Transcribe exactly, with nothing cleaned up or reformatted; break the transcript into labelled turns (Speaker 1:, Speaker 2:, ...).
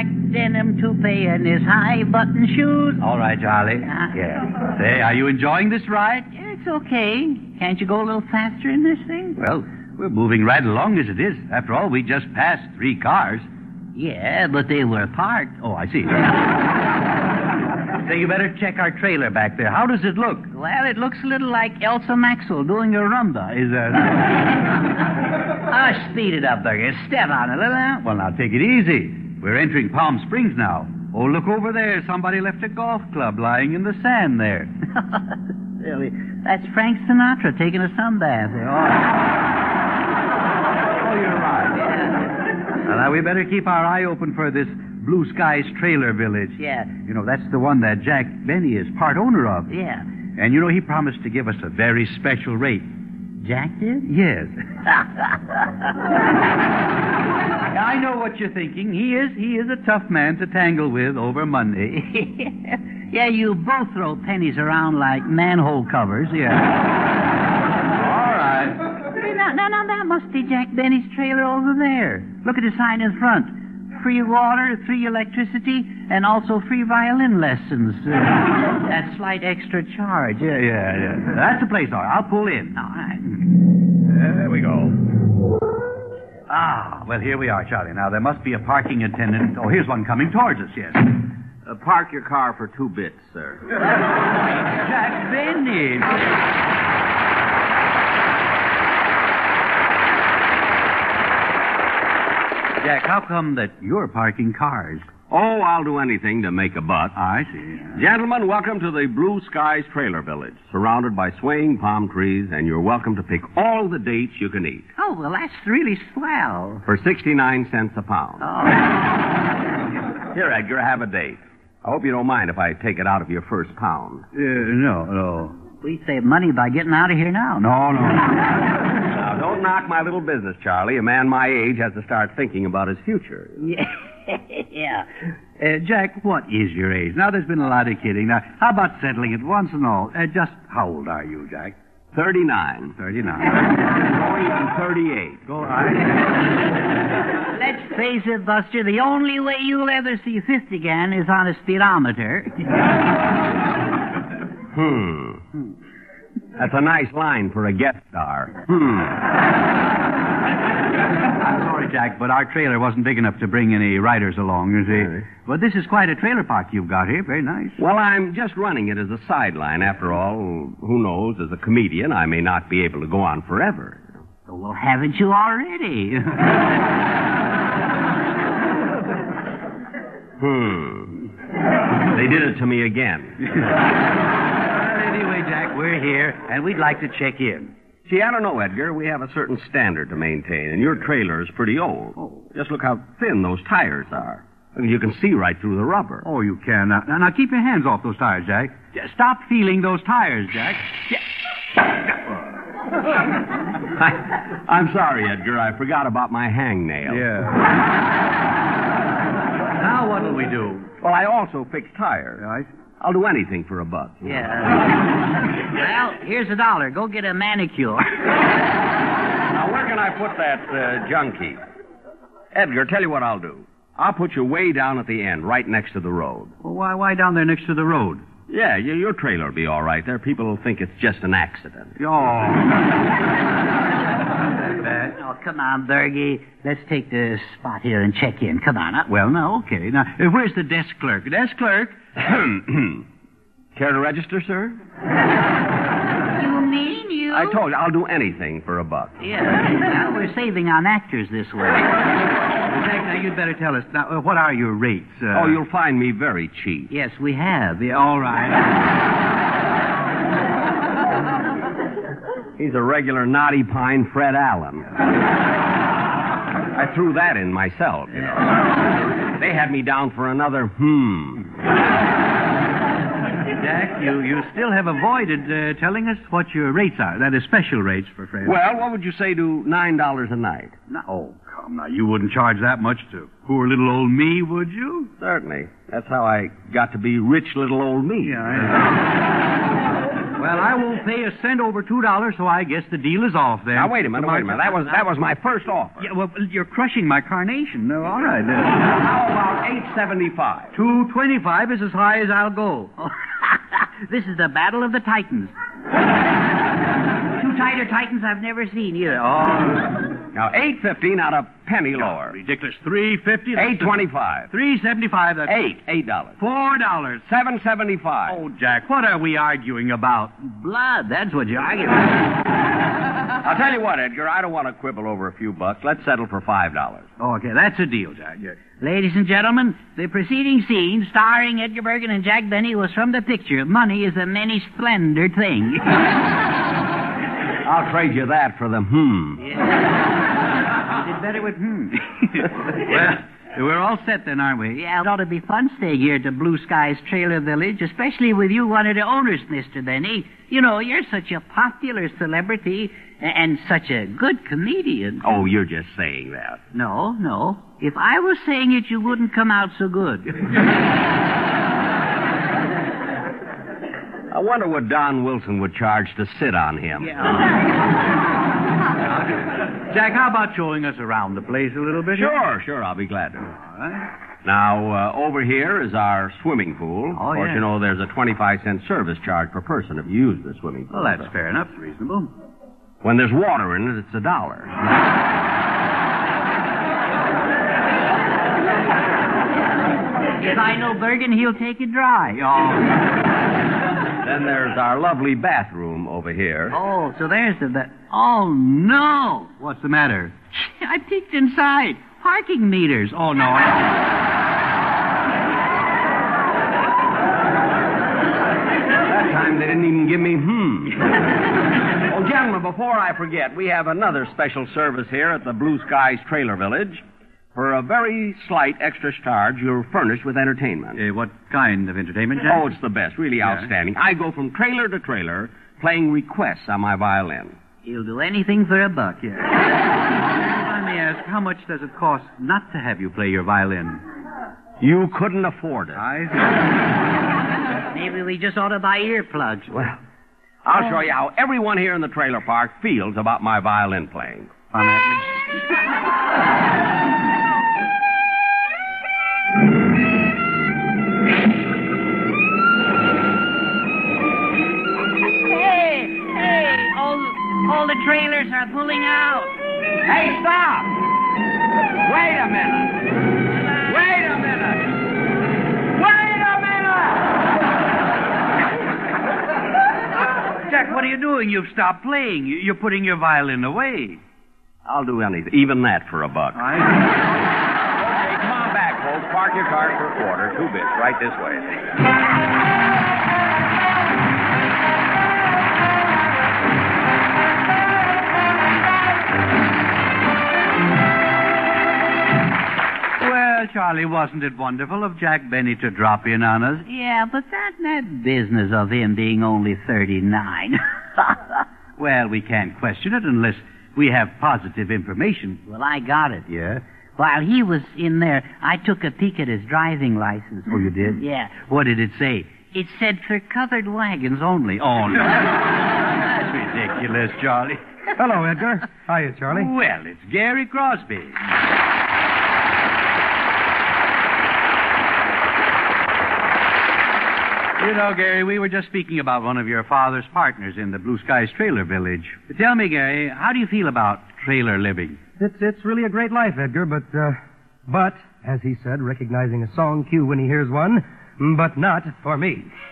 Speaker 1: black denim toupee and his high-button shoes.
Speaker 2: All right, Charlie.
Speaker 1: Uh,
Speaker 2: yeah. Say, are you enjoying this ride?
Speaker 1: Yeah, it's okay. Can't you go a little faster in this thing?
Speaker 2: Well, we're moving right along as it is. After all, we just passed three cars.
Speaker 1: Yeah, but they were parked.
Speaker 2: Oh, I see. Say, you better check our trailer back there. How does it look?
Speaker 1: Well, it looks a little like Elsa Maxwell doing a rumba.
Speaker 2: Is that...
Speaker 1: Ah, speed it up, Burger. Step on it a little.
Speaker 2: Well, now, take it easy. We're entering Palm Springs now. Oh, look over there. Somebody left a golf club lying in the sand there.
Speaker 1: Really? That's Frank Sinatra taking a sunbath there. Oh,
Speaker 2: oh you're right.
Speaker 1: Yeah.
Speaker 2: Well, now, we better keep our eye open for this Blue Skies Trailer Village.
Speaker 1: Yeah.
Speaker 2: You know, that's the one that Jack Benny is part owner of.
Speaker 1: Yeah.
Speaker 2: And, you know, he promised to give us a very special rate.
Speaker 1: Jack did?
Speaker 2: Yes. I know what you're thinking. He is he is a tough man to tangle with over Monday.
Speaker 1: Yeah, you both throw pennies around like manhole covers. Yeah.
Speaker 2: All right.
Speaker 1: Now, now, now, that must be Jack Benny's trailer over there. Look at the sign in front. Free water, free electricity, and also free violin lessons. Uh, that slight extra charge.
Speaker 2: Yeah, yeah, yeah. That's the place, all right. I'll pull in.
Speaker 1: All right.
Speaker 2: There we go. Ah, well, here we are, Charlie. Now, there must be a parking attendant. Oh, here's one coming towards us, yes.
Speaker 3: Uh, park your car for two bits, sir.
Speaker 2: Jack Benny. Jack, how come that you're parking cars?
Speaker 3: Oh, I'll do anything to make a buck.
Speaker 2: I see.
Speaker 3: Gentlemen, welcome to the Blue Skies Trailer Village, surrounded by swaying palm trees, and you're welcome to pick all the dates you can eat.
Speaker 1: Oh, well, that's really swell.
Speaker 3: For sixty-nine cents a pound.
Speaker 1: Oh.
Speaker 3: Here, Edgar, have a date. I hope you don't mind if I take it out of your first pound.
Speaker 2: Uh, no, no.
Speaker 1: We save money by getting out of here now.
Speaker 2: No, no.
Speaker 3: Now, don't knock my little business, Charlie. A man my age has to start thinking about his future.
Speaker 1: Yeah. yeah.
Speaker 2: Uh, Jack, what is your age? Now, there's been a lot of kidding. Now, how about settling it once and all? Uh, just how old are you, Jack?
Speaker 3: Thirty-nine.
Speaker 2: Thirty-nine.
Speaker 3: Going on thirty-eight.
Speaker 2: Go on.
Speaker 1: Let's face it, Buster, the only way you'll ever see fifty again is on a speedometer.
Speaker 3: Hmm. That's a nice line for a guest star. Hmm.
Speaker 2: I'm sorry, Jack, but our trailer wasn't big enough to bring any riders along, you see.
Speaker 3: Right.
Speaker 2: But this is quite a trailer park you've got here. Very nice.
Speaker 3: Well, I'm just running it as a sideline. After all, who knows, as a comedian, I may not be able to go on forever.
Speaker 1: Well, haven't you already?
Speaker 3: Hmm. They did it to me again.
Speaker 2: Well, anyway, Jack, we're here, and we'd like to check in.
Speaker 3: See, I don't know, Edgar. We have a certain standard to maintain, and your trailer is pretty old.
Speaker 2: Oh.
Speaker 3: Just look how thin those tires are. You can see right through the rubber.
Speaker 2: Oh, you can. Now, now, now keep your hands off those tires, Jack. Stop feeling those tires, Jack.
Speaker 3: I, I'm sorry, Edgar. I forgot about my hangnail.
Speaker 2: Yeah. Now what'll we do?
Speaker 3: Well, I also fix tires.
Speaker 2: Right.
Speaker 3: I'll do anything for a buck.
Speaker 1: Yeah. Well, here's a dollar. Go get a manicure.
Speaker 3: Now, where can I put that uh, junkie? Edgar, tell you what I'll do. I'll put you way down at the end, right next to the road.
Speaker 2: Well, why, why down there next to the road?
Speaker 3: Yeah, your, your trailer will be all right there. People will think it's just an accident.
Speaker 2: Oh.
Speaker 1: Oh, come on, Bergie. Let's take the spot here and check in. Come on. Up.
Speaker 2: Well, no, okay. Now, uh, where's the desk clerk? Desk clerk?
Speaker 3: Care to register, sir?
Speaker 1: You mean you?
Speaker 3: I told you, I'll do anything for a buck.
Speaker 1: Yeah. Well, we're saving on actors this way.
Speaker 2: Well, Jack, now you'd better tell us. Now, uh, what are your rates? Uh...
Speaker 3: Oh, you'll find me very cheap.
Speaker 1: Yes, we have.
Speaker 2: Yeah, all right.
Speaker 3: He's a regular naughty pine Fred Allen. I threw that in myself, you know. They had me down for another hmm.
Speaker 2: Jack, you, you still have avoided uh, telling us what your rates are. That is special rates for Fred.
Speaker 3: Well, what would you say to nine dollars a night?
Speaker 2: No, oh, come now. You wouldn't charge that much to poor little old me, would you?
Speaker 3: Certainly. That's how I got to be rich little old me.
Speaker 2: Yeah, I know. Well, I won't pay a cent over two dollars, so I guess the deal is off then.
Speaker 3: Now, wait a minute, wait a minute. That was that was my first offer.
Speaker 2: Yeah, well, you're crushing my carnation. No, all right. Uh...
Speaker 3: How about eight eight seventy-five.
Speaker 1: two twenty-five is as high as I'll go. This is the battle of the Titans. Two tighter Titans I've never seen either. Oh.
Speaker 3: Now, eight fifty, not a penny lower.
Speaker 2: Ridiculous. three fifty.
Speaker 3: eight twenty-five.
Speaker 1: three seventy-five. That's
Speaker 3: Eight. Eight dollars.
Speaker 1: Four dollars.
Speaker 3: Seven seventy-five.
Speaker 2: Oh, Jack, what are we arguing about?
Speaker 1: Blood. That's what you're arguing about.
Speaker 3: I'll tell you what, Edgar. I don't want to quibble over a few bucks. Let's settle for five dollars.
Speaker 1: Oh, okay, that's a deal, Jack. Yeah. Ladies and gentlemen, the preceding scene, starring Edgar Bergen and Jack Benny, was from the picture Money is a Many Splendored Thing.
Speaker 3: I'll trade you that for the hmm.
Speaker 1: Yeah. You did better with hmm.
Speaker 2: Well, we're all set then, aren't we?
Speaker 1: Yeah, it ought to be fun staying here at the Blue Skies Trailer Village, especially with you, one of the owners, Mister Benny. You know, you're such a popular celebrity and such a good comedian.
Speaker 3: Oh, you're just saying that.
Speaker 1: No, no. If I was saying it, you wouldn't come out so good.
Speaker 3: I wonder what Don Wilson would charge to sit on him.
Speaker 1: Yeah.
Speaker 2: Jack, how about showing us around the place a little bit?
Speaker 3: Sure, sure, I'll be glad to.
Speaker 2: All right.
Speaker 3: Now, uh, over here is our swimming pool.
Speaker 1: Oh,
Speaker 3: Of course,
Speaker 1: yeah.
Speaker 3: you know, there's a twenty-five cent service charge per person if you use the swimming pool.
Speaker 2: Well, that's fair enough. Reasonable.
Speaker 3: When there's water in it, it's a dollar.
Speaker 1: If I know Bergen, he'll take it dry. Oh.
Speaker 3: Then there's our lovely bathroom over here.
Speaker 1: Oh, so there's the... the oh, no.
Speaker 2: What's the matter?
Speaker 1: I peeked inside. Parking meters. Oh, no.
Speaker 3: That time they didn't even give me hmm. Oh, gentlemen, before I forget, we have another special service here at the Blue Skies Trailer Village. For a very slight extra charge, you're furnished with entertainment.
Speaker 2: Uh, what kind of entertainment, Jack?
Speaker 3: Oh, it's the best. Really
Speaker 2: Yeah.
Speaker 3: outstanding. I go from trailer to trailer playing requests on my violin.
Speaker 1: He'll do anything for a buck.
Speaker 2: Yeah. Let me ask, how much does it cost not to have you play your violin?
Speaker 3: You couldn't afford it.
Speaker 2: I
Speaker 1: Maybe we just ought to buy earplugs.
Speaker 3: Well, I'll show you how everyone here in the trailer park feels about my violin playing.
Speaker 2: On that.
Speaker 1: Hey, hey, all, all the trailers are pulling out.
Speaker 3: Hey, stop! Wait a minute! Wait a minute! Wait a minute!
Speaker 2: Jack, what are you doing? You've stopped playing. You- You're putting your violin away.
Speaker 3: I'll do anything, even that for a buck.
Speaker 2: I...
Speaker 3: Okay, come on back, folks. Park your car for a quarter. Two bits. Right this way.
Speaker 2: Well, Charlie, wasn't it wonderful of Jack Benny to drop in on us?
Speaker 1: Yeah, but that, that business of him being only thirty-nine.
Speaker 2: Well, we can't question it unless we have positive information.
Speaker 1: Well, I got it.
Speaker 2: Yeah?
Speaker 1: While he was in there, I took a peek at his driving license.
Speaker 2: Oh, you did?
Speaker 1: Yeah.
Speaker 2: What did it say?
Speaker 1: It said for covered wagons only.
Speaker 2: Oh, no. That's ridiculous, Charlie.
Speaker 4: Hello, Edgar. Hiya, Charlie.
Speaker 2: Well, it's Gary Crosby. You know, Gary, we were just speaking about one of your father's partners in the Blue Skies Trailer Village. Tell me, Gary, how do you feel about trailer living?
Speaker 4: It's it's really a great life, Edgar, but, uh, but, as he said, recognizing a song cue when he hears one, but not for me.